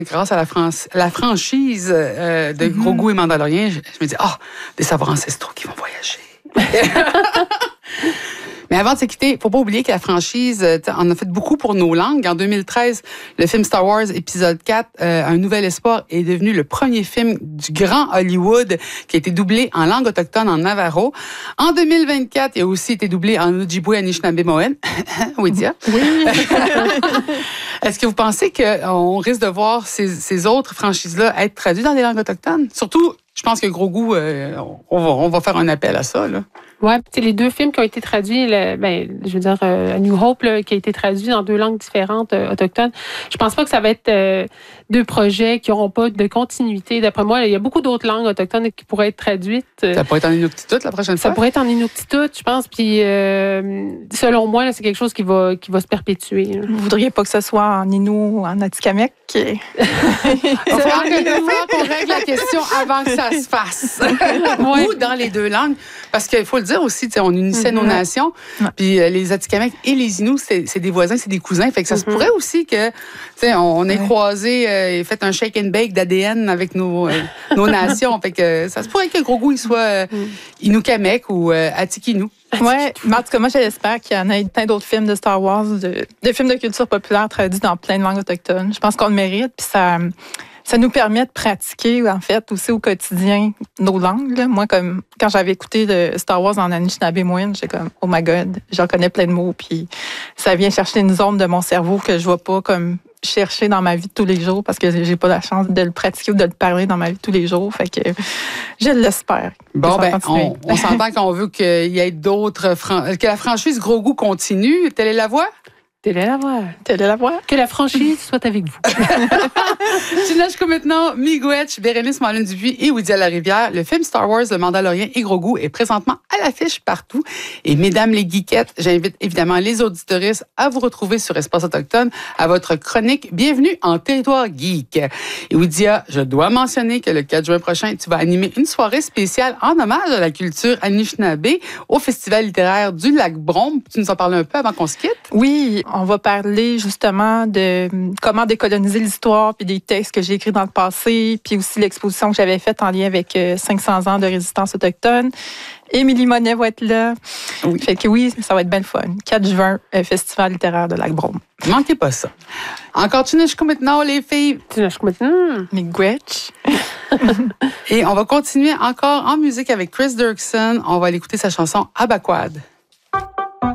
Grâce à la franchise de Gros Goût et Mandalorian, je me dis, des savoirs ancestraux qui vont voyager. Mais avant de se quitter, il ne faut pas oublier que la franchise en a fait beaucoup pour nos langues. En 2013, le film Star Wars épisode 4, Un nouvel espoir, est devenu le premier film du grand Hollywood qui a été doublé en langue autochtone en Navajo. En 2024, il a aussi été doublé en Ojibwe, Anishinaabe-Moen. Oui, Dia. Oui. Est-ce que vous pensez qu'on risque de voir ces autres franchises-là être traduites dans des langues autochtones? Surtout, je pense que Gros Goût, on va faire un appel à ça, là. Oui, les deux films qui ont été traduits, A New Hope, là, qui a été traduit dans deux langues différentes autochtones. Je pense pas que ça va être deux projets qui n'auront pas de continuité. D'après moi, il y a beaucoup d'autres langues autochtones qui pourraient être traduites. Ça pourrait être en Inuktitut la prochaine fois? Ça pourrait être en Inuktitut, je pense. Puis, selon moi, là, c'est quelque chose qui va se perpétuer. Là. Vous voudriez pas que ce soit en Innu ou en Atikamekw? Il va falloir qu'on règle la question avant que ça se fasse. Ou dans les deux langues. Parce qu'il faut le dire aussi, on unissait nos nations. Puis les Atikamekw et les Inuits, c'est des voisins, c'est des cousins. Fait que ça se pourrait aussi que on ait croisé et fait un shake and bake d'ADN avec nos nations. Fait que ça se pourrait que Gros Goût il soit Inukamek ou Atikinu. Oui, mais en tout cas, moi, j'espère qu'il y en a plein d'autres films de Star Wars, de films de culture populaire traduits dans plein de langues autochtones. Je pense qu'on le mérite, puis ça nous permet de pratiquer, en fait, aussi au quotidien nos langues. Là. Moi, comme quand j'avais écouté de Star Wars en Anishinaabe-Moen, j'étais comme, oh my God, j'en connais plein de mots, puis ça vient chercher une zone de mon cerveau que je ne vais pas comme chercher dans ma vie de tous les jours parce que j'ai pas la chance de le pratiquer ou de le parler dans ma vie de tous les jours. Fait que je l'espère. Bon, on s'entend qu'on veut qu'il y ait d'autres... que la franchise Gros Goût continue. Telle est la voie? Telle est la voie. Telle est la voie. Que la franchise soit avec vous. Jusqu'à maintenant, Miigwech, Bérénice Malin-Dupuis et Wydia Larivière. Le film Star Wars, Le Mandalorian et Gros Goût est présentement à l'affiche partout. Et mesdames les geekettes, j'invite évidemment les auditoristes à vous retrouver sur Espace Autochtone à votre chronique Bienvenue en territoire geek. Et Wydia, je dois mentionner que le 4 juin prochain, tu vas animer une soirée spéciale en hommage à la culture Anishinaabe au Festival littéraire du Lac-Brome. Tu nous en parles un peu avant qu'on se quitte? Oui, on va parler justement de comment décoloniser l'histoire, puis des textes que j'ai écrits dans le passé, puis aussi l'exposition que j'avais faite en lien avec 500 ans de résistance autochtone. Émilie Monet va être là. Oui. Fait que oui, ça va être bien fun. 4 juin, Festival littéraire de Lac-Brome. Manquez pas ça. Encore Tunashku maintenant, les filles. Tunashku maintenant. Miigwech. Et on va continuer encore en musique avec Chris Dirksen. On va aller écouter sa chanson Abaquad.